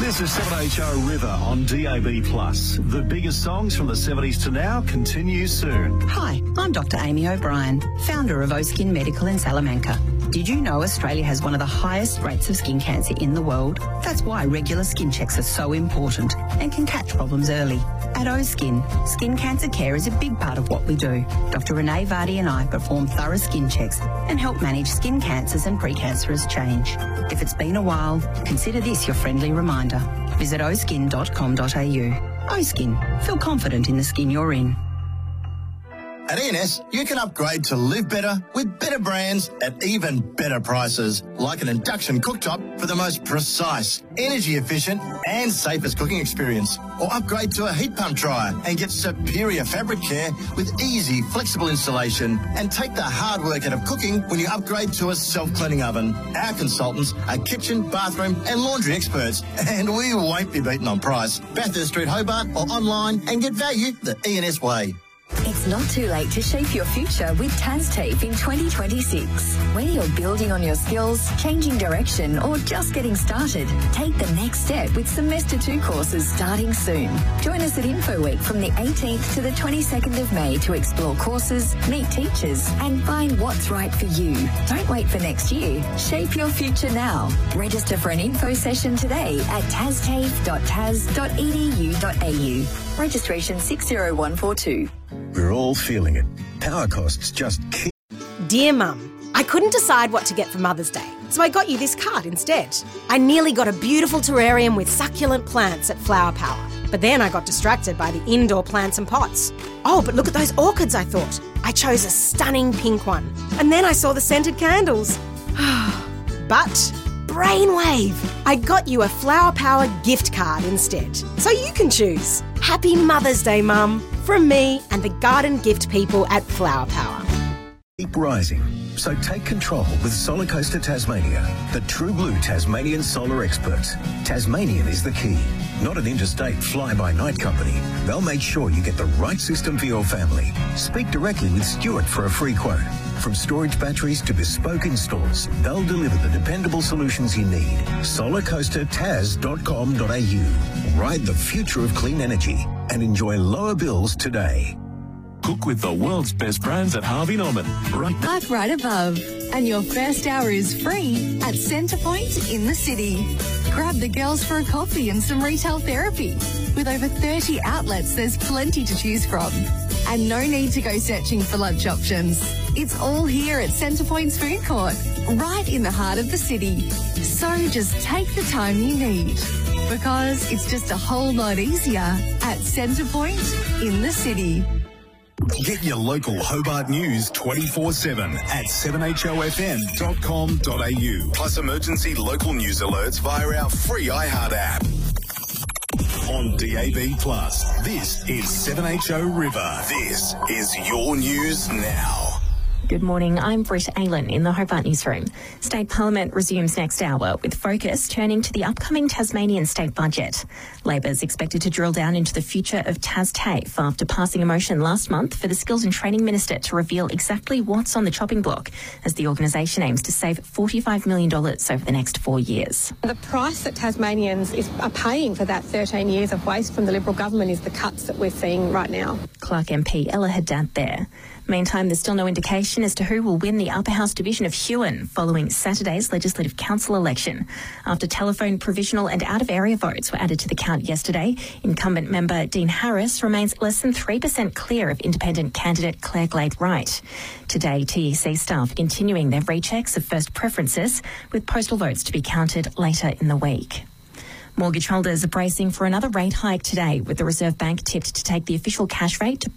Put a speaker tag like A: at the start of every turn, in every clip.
A: This is 7HO River on DAB+. The biggest songs from the 70s to now continue soon.
B: Hi, I'm Dr. Amy O'Brien, founder of Oskin Medical in Salamanca. Did you know Australia has one of the highest rates of skin cancer in the world? That's why regular skin checks are so important and can catch problems early. At Oskin, skin cancer care is a big part of what we do. Dr. Renee Vardy and I perform thorough skin checks and help manage skin cancers and precancerous change. If it's been a while, consider this your friendly reminder. Visit oskin.com.au. Oskin, feel confident in the skin you're in.
C: At ENS, you can upgrade to live better with better brands at even better prices, like an induction cooktop for the most precise, energy-efficient and safest cooking experience. Or upgrade to a heat pump dryer and get superior fabric care with easy, flexible installation. And take the hard work out of cooking when you upgrade to a self-cleaning oven. Our consultants are kitchen, bathroom and laundry experts, and we won't be beaten on price. Bathurst Street, Hobart, or online and get value the ENS way.
D: It's not too late to shape your future with TasTAFE in 2026. Whether you're building on your skills, changing direction, or just getting started, take the next step with Semester 2 courses starting soon. Join us at Info Week from the 18th to the 22nd of May to explore courses, meet teachers, and find what's right for you. Don't wait for next year. Shape your future now. Register for an info session today at tastafe.tas.edu.au. Registration 60142.
A: We're all feeling it. Power costs just keep...
E: Dear Mum, I couldn't decide what to get for Mother's Day, so I got you this card instead. I nearly got a beautiful terrarium with succulent plants at Flower Power, but then I got distracted by the indoor plants and pots. Oh, but look at those orchids, I thought. I chose a stunning pink one, and then I saw the scented candles. But... brainwave! I got you a Flower Power gift card instead, so you can choose. Happy Mother's Day, Mum, from me and the garden gift people at Flower Power.
A: Keep rising. So take control with Solar Coaster Tasmania, the true blue Tasmanian solar experts. Tasmanian is the key, not an interstate fly-by-night company. They'll make sure you get the right system for your family. Speak directly with Stuart for a free quote. From storage batteries to bespoke installs, they'll deliver the dependable solutions you need. solarcoastertas.com.au. Ride the future of clean energy and enjoy lower bills today.
F: Cook with the world's best brands at Harvey Norman.
G: Park right above. And your first hour is free at Centrepoint in the city. Grab the girls for a coffee and some retail therapy. With over 30 outlets, there's plenty to choose from. And no need to go searching for lunch options. It's all here at Centrepoint's food court, right in the heart of the city. So just take the time you need, because it's just a whole lot easier at Centrepoint in the city.
F: Get your local Hobart news 24/7 at 7hofm.com.au. Plus emergency local news alerts via our free iHeart app. On DAB+, this is 7HO River. This is your news now.
H: Good morning, I'm Britt Aylen in the Hobart Newsroom. State Parliament resumes next hour with focus turning to the upcoming Tasmanian state budget. Labor's expected to drill down into the future of TasTAFE after passing a motion last month for the Skills and Training Minister to reveal exactly what's on the chopping block as the organisation aims to save $45 million over the next 4 years.
I: The price that Tasmanians are paying for that 13 years of waste from the Liberal government is the cuts that we're seeing right now.
H: Clark MP Ella Haddad there. Meantime, there's still no indication as to who will win the Upper House division of Huon following Saturday's Legislative Council election. After telephone, provisional and out-of-area votes were added to the count yesterday, incumbent member Dean Harris remains less than 3% clear of independent candidate Claire Glade-Wright. Today, TEC staff are continuing their rechecks of first preferences, with postal votes to be counted later in the week. Mortgage holders are bracing for another rate hike today, with the Reserve Bank tipped to take the official cash rate to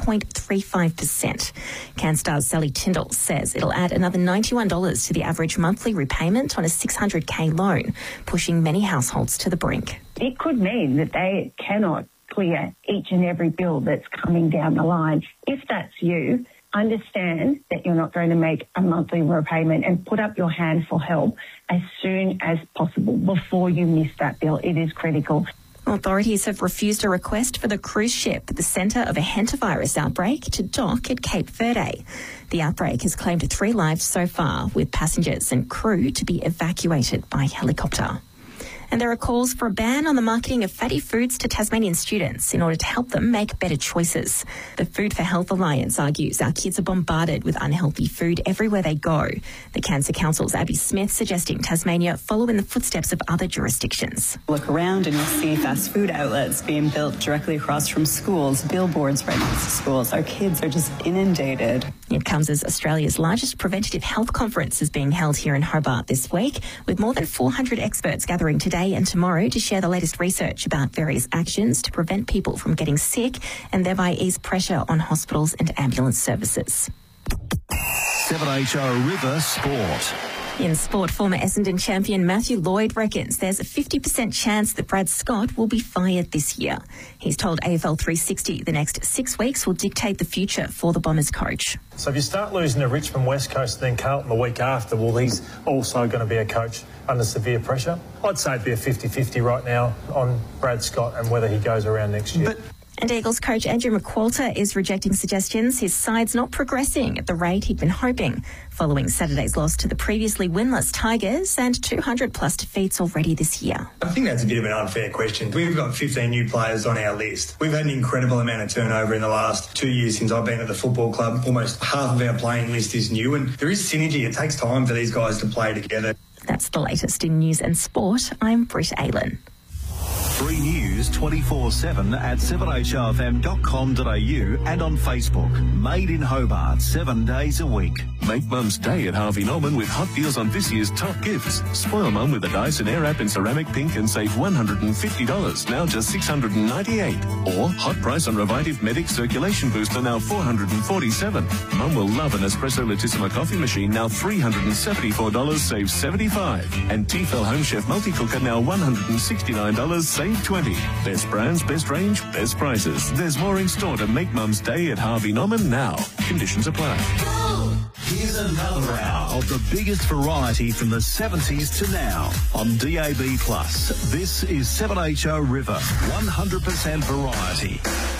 H: 4.35%. Canstar's Sally Tyndall says it'll add another $91 to the average monthly repayment on a $600K loan, pushing many households to the brink.
J: It could mean that they cannot clear each and every bill that's coming down the line. If that's you, understand that you're not going to make a monthly repayment and put up your hand for help as soon as possible before you miss that bill. It is critical.
H: Authorities have refused a request for the cruise ship at the centre of a hantavirus outbreak to dock at Cape Verde. The outbreak has claimed 3 lives so far, with passengers and crew to be evacuated by helicopter. And there are calls for a ban on the marketing of fatty foods to Tasmanian students in order to help them make better choices. The Food for Health Alliance argues our kids are bombarded with unhealthy food everywhere they go. The Cancer Council's Abby Smith suggesting Tasmania follow in the footsteps of other jurisdictions.
K: Look around and you'll see fast food outlets being built directly across from schools, billboards right next to schools. Our kids are just inundated.
H: It comes as Australia's largest preventative health conference is being held here in Hobart this week, with more than 400 experts gathering today and tomorrow to share the latest research about various actions to prevent people from getting sick and thereby ease pressure on hospitals and ambulance services.
A: 7HO River Sport.
H: In sport, former Essendon champion Matthew Lloyd reckons there's a 50% chance that Brad Scott will be fired this year. He's told AFL 360 the next 6 weeks will dictate the future for the Bombers coach.
L: So if you start losing to Richmond, West Coast, then Carlton the week after, well, he's also going to be a coach under severe pressure. I'd say it'd be a 50-50 right now on Brad Scott and whether he goes around next year.
H: And Eagles coach Andrew McQualter is rejecting suggestions his side's not progressing at the rate he'd been hoping, following Saturday's loss to the previously winless Tigers and 200-plus defeats already this year.
M: I think that's a bit of an unfair question. We've got 15 new players on our list. We've had an incredible amount of turnover in the last 2 years since I've been at the football club. Almost half of our playing list is new, and there is synergy. It takes time for these guys to play together.
H: That's the latest in news and sport. I'm Britt Aylen.
A: Free news 24/7 at 7HRFM.com.au and on Facebook. Made in Hobart 7 days a week.
F: Make Mum's Day at Harvey Norman with hot deals on this year's top gifts. Spoil Mum with a Dyson Airwrap in ceramic pink and save $150, now just $698. Or hot price on Revitive Medic Circulation Booster, now $447. Mum will love an Espresso Latissima coffee machine, now $374, save $75. And Tefal Home Chef Multi-Cooker, now $169, save $20. Best brands, best range, best prices. There's more in store to make Mum's Day at Harvey Norman now. Conditions apply.
A: Here's another hour of the biggest variety from the 70s to now on DAB+. This is 7HO River, 100% variety.